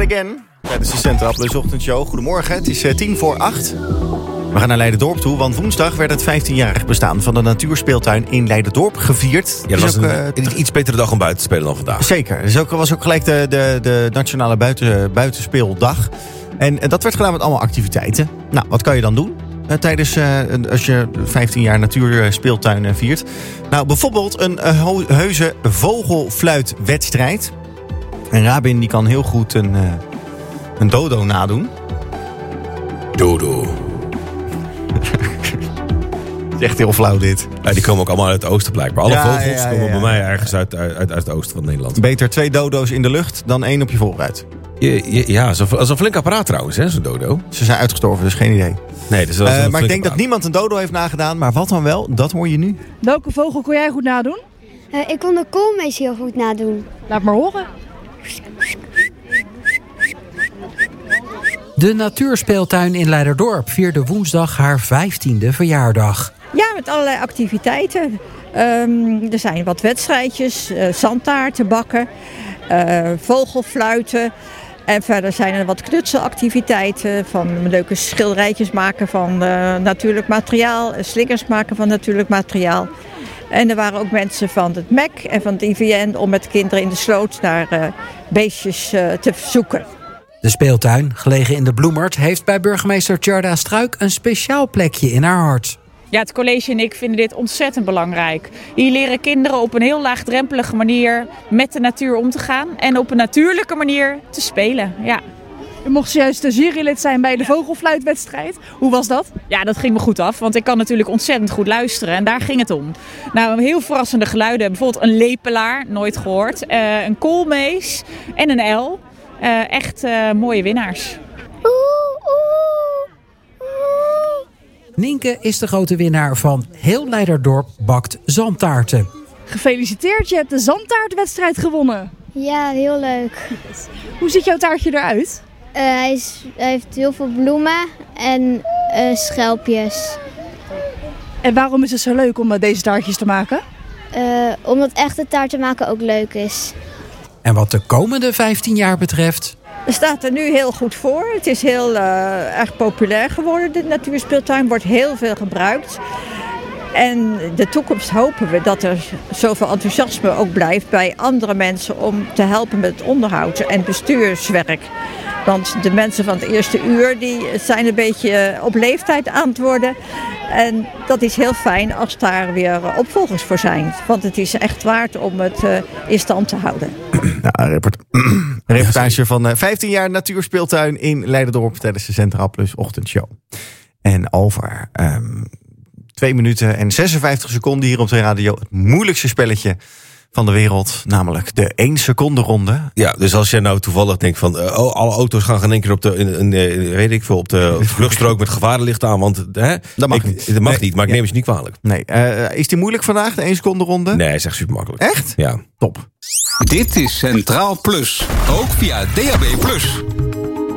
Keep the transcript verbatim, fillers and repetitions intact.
It Again. Tijdens de Centraal Plus ochtendshow. Goedemorgen, het is uh, tien voor acht. We gaan naar Leiderdorp toe, want woensdag werd het vijftienjarig bestaan van de natuurspeeltuin in Leiderdorp gevierd. Ja, dat was ook, een, uh, een iets betere dag om buiten te spelen dan vandaag. Zeker, dus ook, was ook gelijk de, de, de nationale buiten, buitenspeeldag. En, en dat werd gedaan met allemaal activiteiten. Nou, wat kan je dan doen? Uh, tijdens uh, als je vijftien jaar natuurspeeltuin uh, viert. Nou, bijvoorbeeld een uh, heuse vogelfluitwedstrijd. En Rabin die kan heel goed een, uh, een dodo nadoen. Dodo. Het is echt heel flauw dit. Ja, die komen ook allemaal uit het oosten blijkbaar. Alle Ja, vogels ja, ja, komen ja. bij mij ergens uit, uit, uit het oosten van Nederland. Beter twee dodo's in de lucht dan één op je voorruit. Je, je, ja, dat is een flink apparaat trouwens, hè, zo'n dodo. Ze zijn uitgestorven, dus geen idee. Nee, dus dat is Uh, een maar ik denk flink dat niemand een dodo heeft nagedaan. Maar wat dan wel, dat hoor je nu. Welke vogel kon jij goed nadoen? Uh, ik kon de koolmees heel goed nadoen. Laat maar horen. De natuurspeeltuin in Leiderdorp vierde woensdag haar vijftiende verjaardag. Ja, met allerlei activiteiten. Um, er zijn wat wedstrijdjes, uh, zandtaarten bakken, uh, vogelfluiten. En verder zijn er wat knutselactiviteiten, van leuke schilderijtjes maken van uh, natuurlijk materiaal, slingers maken van natuurlijk materiaal. En er waren ook mensen van het M E C en van het I V N om met kinderen in de sloot naar uh, beestjes uh, te zoeken. De speeltuin, gelegen in de Bloemert, heeft bij burgemeester Tjarda Struik een speciaal plekje in haar hart. Ja, het college en ik vinden dit ontzettend belangrijk. Hier leren kinderen op een heel laagdrempelige manier met de natuur om te gaan en op een natuurlijke manier te spelen. Ja. U mocht juist jurylid zijn bij de vogelfluitwedstrijd. Hoe was dat? Ja, dat ging me goed af, want ik kan natuurlijk ontzettend goed luisteren en daar ging het om. Nou, heel verrassende geluiden. Bijvoorbeeld een lepelaar, nooit gehoord. Uh, een koolmees en een el. Uh, echt uh, mooie winnaars. Nienke is de grote winnaar van Heel Leiderdorp bakt zandtaarten. Gefeliciteerd, je hebt de zandtaartwedstrijd gewonnen. Ja, heel leuk. Hoe ziet jouw taartje eruit? Uh, hij, is, hij heeft heel veel bloemen en uh, schelpjes. En waarom is het zo leuk om uh, deze taartjes te maken? Uh, omdat echte taarten maken ook leuk is. En wat de komende vijftien jaar betreft... Er staat er nu heel goed voor. Het is heel uh, erg populair geworden, de natuurspeeltuin. Wordt heel veel gebruikt. En de toekomst hopen we dat er zoveel enthousiasme ook blijft bij andere mensen om te helpen met het onderhoud en bestuurswerk. Want de mensen van het eerste uur die zijn een beetje op leeftijd aan het worden. En dat is heel fijn als daar weer opvolgers voor zijn. Want het is echt waard om het uh, in stand te houden. Nou, een report- reportage van uh, vijftien jaar natuurspeeltuin in Leiderdorp tijdens de Centraal Plus ochtendshow. En over um, twee minuten en zesenvijftig seconden hier op de radio het moeilijkste spelletje van de wereld, namelijk de één seconde ronde. Ja, dus als jij nou toevallig denkt van uh, oh, alle auto's gaan in één keer op de, in, in, in, weet ik veel, op de, op de vluchtstrook met gevarenlicht aan, want hè, dat mag ik, niet. Dat mag Nee. niet, maar ik Ja. neem het je niet kwalijk. Nee, uh, is die moeilijk vandaag, de één seconde ronde? Nee, hij is echt super makkelijk. Echt? Ja. Top. Dit is Centraal Plus, ook via D A B plus.